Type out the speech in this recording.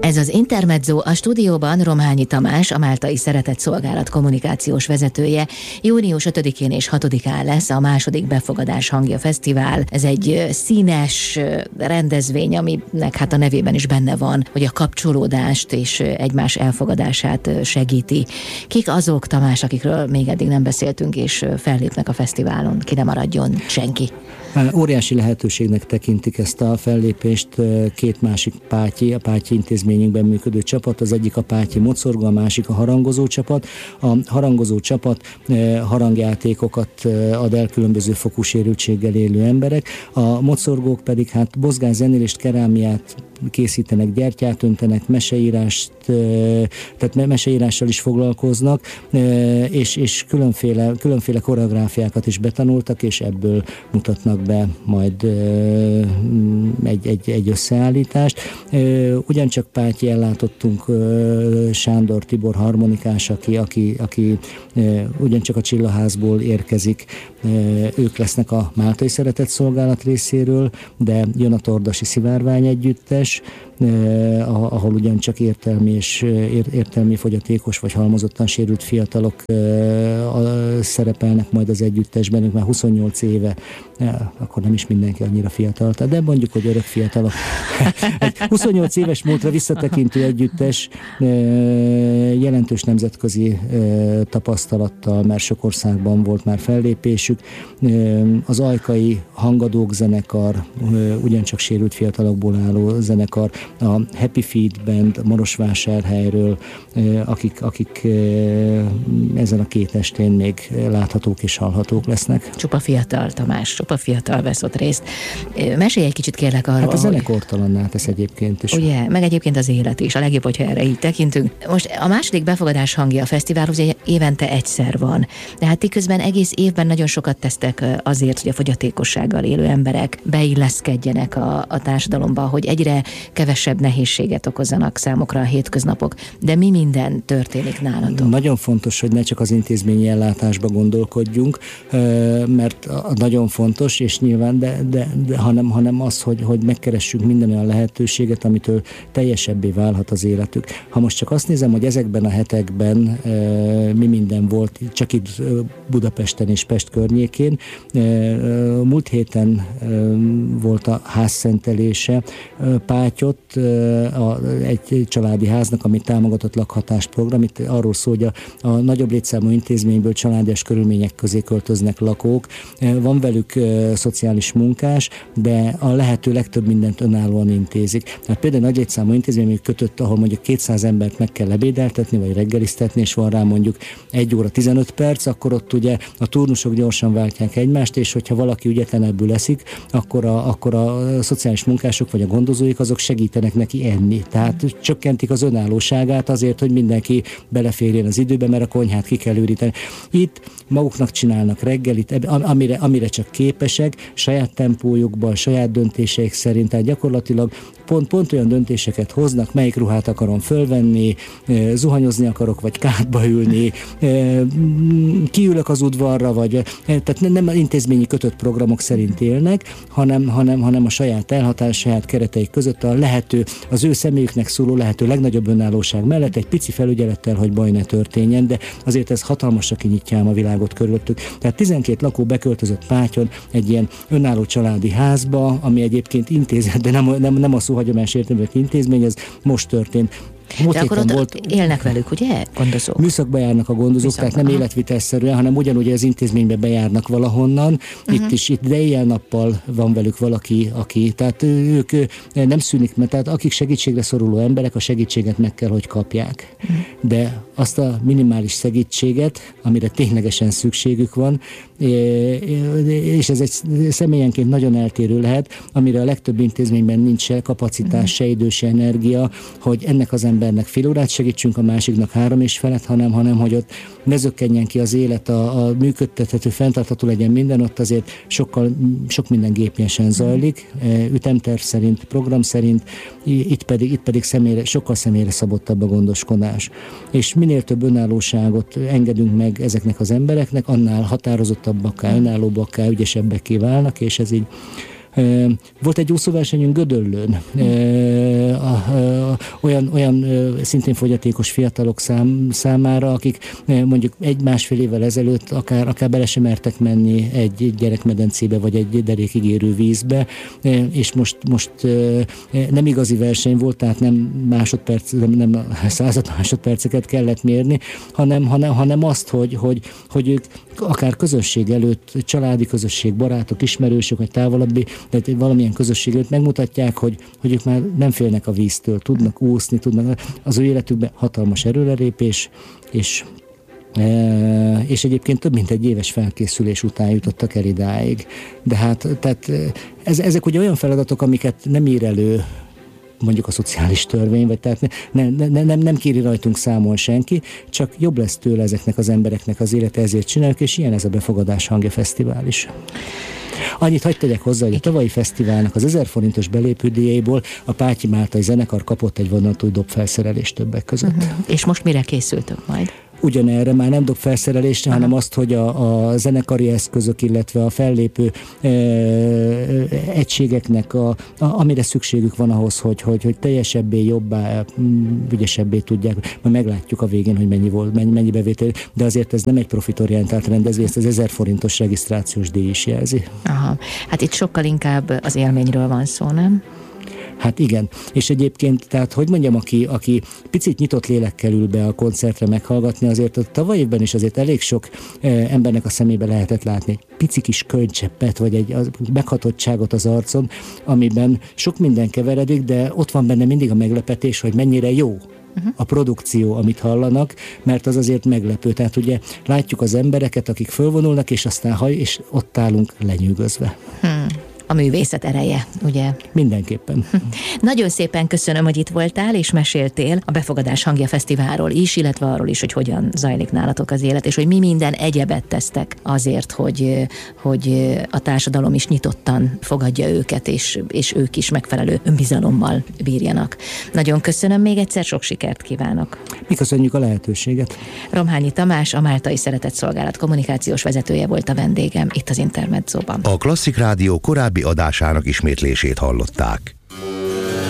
Ez az Intermezzo, a stúdióban Romhányi Tamás, a Máltai Szeretett Szolgálat kommunikációs vezetője. Június 5-én és 6-án lesz a második Befogadás Hangja Fesztivál. Ez egy színes rendezvény, aminek hát a nevében is benne van, hogy a kapcsolódást és egymás elfogadását segíti. Kik azok, Tamás, akikről még eddig nem beszéltünk, és fellépnek a fesztiválon? Ki ne maradjon senki. Óriási lehetőségnek tekintik ezt a fellépést két másik pátyi, a Pátyi intézményünkben működő csapat, az egyik a Pátyi Mocorgó, a másik a Harangozó csapat. A Harangozó csapat harangjátékokat ad el különböző fokú sérültséggel élő emberek, a mocorgók pedig hát mozgászenélést, kerámiát készítenek, gyertyát öntenek, meseírást, tehát meseírással is foglalkoznak, és különféle koreográfiákat is betanultak, és ebből mutatnak be majd egy összeállítást. Ugyancsak pátyi ellátottunk Sándor Tibor harmonikás, aki ugyancsak a Csillaházból érkezik. Ők lesznek a Máltai Szeretett Szolgálat részéről, de jön a Tordasi Szivárvány együttes, ahol ugyancsak értelmi fogyatékos vagy halmozottan sérült fiatalok szerepelnek majd az együttesben, ők már 28 éve, akkor nem is mindenki annyira fiatal, de mondjuk, hogy örök fiatalok. Egy 28 éves múltra visszatekintő együttes, jelentős nemzetközi tapasztalattal, mert sok országban volt már fellépésük. Az ajkai Hangadók zenekar, ugyancsak sérült fiatalokból álló zenekar, a Happy Feet Band Marosvásárhelyről, akik ezen a két estén még láthatók és hallhatók lesznek. Csupa fiatal, Tamás, csupa fiatal vesz ott részt. Mesélj egy kicsit kérlek arról, hát a zene kortalanná tesz egyébként is. Ugye, meg egyébként az élet is. A legjobb, hogyha erre így tekintünk. Most a második Befogadás Hangja Fesztiválhoz évente egyszer van. De hát ti közben egész évben nagyon sokat tesztek azért, hogy a fogyatékossággal élő emberek beilleszkedjenek a társadalomba, hogy egyre kevesebb nehézséget okozzanak számukra a hétköznapok. De mi minden történik nálatok? Nagyon fontos, hogy ne csak az intézményi ellátásba gondolkodjunk, mert nagyon fontos, és nyilván, de hanem az, hogy megkeressünk minden olyan lehetőséget, amitől teljesebbé válhat az életük. Ha most csak azt nézem, hogy ezekben a hetekben mi minden volt, csak itt Budapesten és Pest környékén. Múlt héten volt a házszentelése Pátyott, egy családi háznak, ami támogatott lakhatásprogram. Itt arról szól, hogy a nagyobb létszámú intézményből családias körülmények közé költöznek lakók. Van velük szociális munkás, de a lehető legtöbb mindent önállóan intézik. Hát például nagy létszámú intézmény kötött, ahol mondjuk 200 embert meg kell ebédeltetni, vagy reggeliztetni, és van rá mondjuk 1 óra 15 perc, akkor ott ugye a turnusok gyorsan váltják egymást, és hogyha valaki ügyetlenebbül leszik, akkor a szociális munkások vagy a gondozóik azok segítenek neki enni. Tehát csökkentik az önállóságát azért, hogy mindenki beleférjen az időbe, mert a konyhát ki kell őríteni. Itt maguknak csinálnak reggelit, amire csak képesek, saját tempójukban, saját döntéseik szerint, tehát gyakorlatilag pont olyan döntéseket hoznak, melyik ruhát akarom fölvenni, zuhanyozni akarok, vagy kádba ülni, kiülök az udvarra, vagy tehát nem intézményi kötött programok szerint élnek, hanem a saját elhatás, saját kereteik között az ő személyüknek szóló lehető legnagyobb önállóság mellett egy pici felügyelettel, hogy baj ne történjen, de azért ez hatalmasra kinyitja a világot körülöttük. Tehát 12 lakó beköltözött Pátyon egy ilyen önálló családi házba, ami egyébként intézet, de nem a szó hagyományos értelemben intézmény, ez most történt. De akkor ott élnek velük, ugye, gondozók? Műszakba járnak a gondozók, tehát nem életvitelszerűen, hanem ugyanúgy az intézménybe bejárnak valahonnan. Itt de éjjel-nappal van velük valaki, tehát ők nem szűnik, mert tehát akik segítségre szoruló emberek, a segítséget meg kell, hogy kapják. De azt a minimális segítséget, amire ténylegesen szükségük van, és ez egy személyenként nagyon eltérő lehet, amire a legtöbb intézményben nincs se kapacitás, se idő, se energia, hogy ennek az embernek fél órát segítsünk, a másiknak 3,5, hanem hogy ott ne zökkenjen ki az élet, a működtethető, fenntartható legyen minden, ott azért sok minden gépiesen zajlik, ütemterv szerint, program szerint, itt pedig sokkal személyre szabottabb a gondoskodás. És minél több önállóságot engedünk meg ezeknek az embereknek, annál határozottabbakká, önállóbbakká, ügyesebbekké válnak, és ez így Volt egy úszóversenyünk Gödöllőn, olyan szintén fogyatékos fiatalok számára, akik mondjuk 1-1,5 évvel ezelőtt akár bele sem mertek menni egy gyerekmedencébe, vagy egy derékig érő vízbe, és most nem igazi verseny volt, tehát nem század másodperceket kellett mérni, hanem azt, hogy ők akár közösség előtt, családi közösség, barátok, ismerősök, vagy távolabbi, tehát valamilyen közösség előtt megmutatják, hogy ők már nem félnek a víztől, tudnak úszni, az ő életükben hatalmas erőlerépés, és egyébként több mint egy éves felkészülés után jutottak el idáig. De tehát ezek ugye olyan feladatok, amiket nem ír elő mondjuk a szociális törvény, vagy tehát nem kéri rajtunk számon senki, csak jobb lesz tőle ezeknek az embereknek az élete, ezért csináljuk, és ilyen ez a Befogadás Hangja Fesztivál is. Annyit hadd tegyek hozzá, hogy a tavalyi fesztiválnak az 1000 forintos belépődíjaiból a Pátyi Máltai zenekar kapott egy vonatúj dobfelszerelést többek között. És most mire készültök majd? Ugyanerre már nem dobfelszerelésre, hanem azt, hogy a zenekari eszközök, illetve a fellépő egységeknek, amire szükségük van ahhoz, hogy teljesebbé, jobbá, ügyesebbé tudják. Majd meglátjuk a végén, hogy mennyi bevétel, de azért ez nem egy profitorientált rendezvény, ezt az 1000 forintos regisztrációs díj is jelzi. Aha. Hát itt sokkal inkább az élményről van szó, nem? Hát igen, és egyébként, tehát hogy mondjam, aki picit nyitott lélekkel ül be a koncertre meghallgatni, azért a tavaly évben is azért elég sok embernek a szemébe lehetett látni egy pici kis könycseppet, vagy egy meghatottságot az arcon, amiben sok minden keveredik, de ott van benne mindig a meglepetés, hogy mennyire jó a produkció, amit hallanak, mert az azért meglepő. Tehát ugye látjuk az embereket, akik fölvonulnak, és aztán és ott állunk lenyűgözve. A művészet ereje, ugye? Mindenképpen. Nagyon szépen köszönöm, hogy itt voltál, és meséltél a Befogadás Hangja Fesztiválról is, illetve arról is, hogy hogyan zajlik nálatok az élet, és hogy mi minden egyebet tesztek azért, hogy a társadalom is nyitottan fogadja őket, és ők is megfelelő önbizalommal bírjanak. Nagyon köszönöm, még egyszer sok sikert kívánok. Mi köszönjük a lehetőséget. Romhányi Tamás, a Máltai Szeretetszolgálat kommunikációs vezetője volt a vendégem itt az Intermedzóban. A Klasszik Rádió korábbi adásának ismétlését hallották.